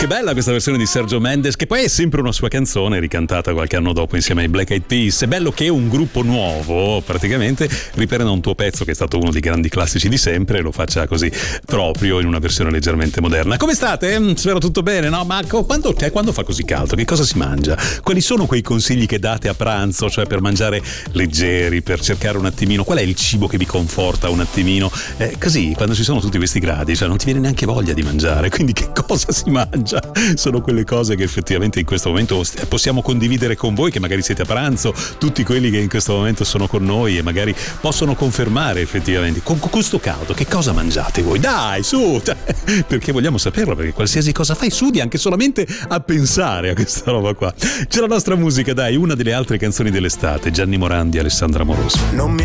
Che bella questa versione di Sergio Mendes, che poi è sempre una sua canzone ricantata qualche anno dopo insieme ai Black Eyed Peas. È bello che un gruppo nuovo praticamente riprenda un tuo pezzo che è stato uno dei grandi classici di sempre e lo faccia così proprio in una versione leggermente moderna. Come state? Spero tutto bene, no? Ma quando fa così caldo, che cosa si mangia? Quali sono quei consigli che date a pranzo, cioè per mangiare leggeri, per cercare un attimino qual è il cibo che vi conforta un attimino? Così, quando ci sono tutti questi gradi, cioè non ti viene neanche voglia di mangiare, quindi che cosa si mangia? Sono quelle cose che effettivamente in questo momento possiamo condividere con voi, che magari siete a pranzo, tutti quelli che in questo momento sono con noi e magari possono confermare effettivamente con questo caldo che cosa mangiate voi? Dai, su, perché vogliamo saperlo, perché qualsiasi cosa fai sudi anche solamente a pensare a questa roba qua. C'è la nostra musica, dai, una delle altre canzoni dell'estate, Gianni Morandi e Alessandra Moroso.